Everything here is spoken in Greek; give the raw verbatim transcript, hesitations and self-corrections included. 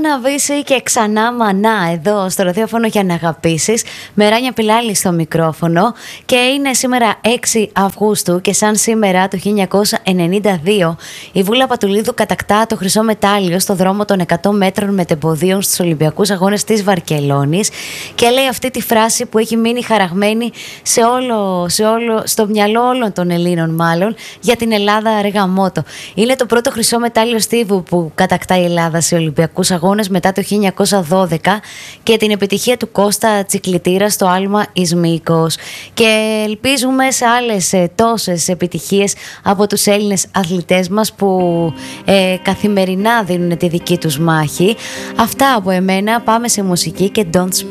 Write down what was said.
Άννα Βύση και ξανά Μανά εδώ στο ραδιόφωνο για να αγαπήσεις, με Ράνια Πιλάλη στο μικρόφωνο, και είναι σήμερα έξι Αυγούστου και σαν σήμερα το χίλια εννιακόσια ενενήντα δύο η Βούλα Πατουλίδου κατακτά το χρυσό μετάλλιο στο δρόμο των εκατό μέτρων μετεμποδίων στους Ολυμπιακούς Αγώνες της Βαρκελόνης και λέει αυτή τη φράση που έχει μείνει χαραγμένη σε όλο, σε όλο, στο μυαλό όλων των Ελλήνων, μάλλον, για την Ελλάδα ρε γαμώτο. Είναι το πρώτο χρυσό μετάλλιο στίβου που κατακτά η Ελλάδα σε Ολυμπιακούς Αγώνες μετά το χίλια εννιακόσια δώδεκα και την επιτυχία του Κώστα Τσικλιτήρα στο άλμα εις Μύκος. Και ελπίζουμε σε άλλες ε, τόσες επιτυχίες από τους Έλληνες αθλητές μας που ε, καθημερινά δίνουν τη δική τους μάχη. Αυτά από εμένα, πάμε σε μουσική και Don't